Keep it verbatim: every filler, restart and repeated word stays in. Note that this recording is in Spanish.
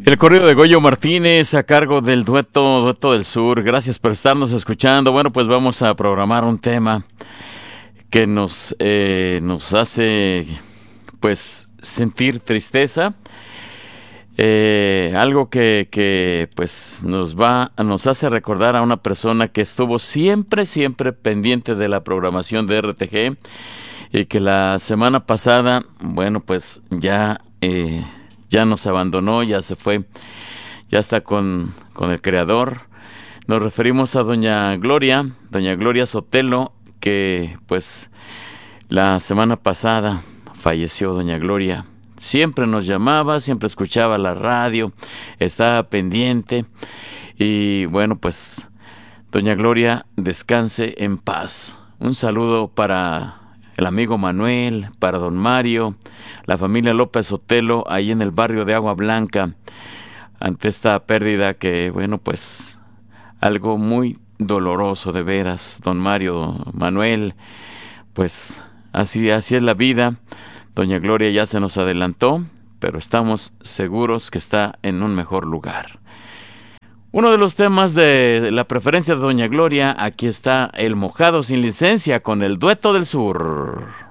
El corrido de Goyo Martínez a cargo del dueto, dueto del Sur. Gracias por estarnos escuchando. Bueno, pues vamos a programar un tema que nos, eh, nos hace pues sentir tristeza. Eh, algo que, que pues nos va, nos hace recordar a una persona que estuvo siempre, siempre pendiente de la programación de R T G y que la semana pasada, bueno, pues ya, eh, ya nos abandonó, ya se fue, ya está con, con el Creador. Nos referimos a doña Gloria, doña Gloria Sotelo, que pues la semana pasada falleció doña Gloria. Siempre nos llamaba, siempre escuchaba la radio, estaba pendiente y bueno, pues doña Gloria, descanse en paz. Un saludo para el amigo Manuel, para don Mario, la familia López Sotelo, ahí en el barrio de Agua Blanca, ante esta pérdida que, bueno, pues algo muy doloroso de veras, don Mario, Manuel, pues así, así es la vida. Doña Gloria ya se nos adelantó, pero estamos seguros que está en un mejor lugar. Uno de los temas de la preferencia de doña Gloria, aquí está El Mojado sin licencia con el Dueto del Sur.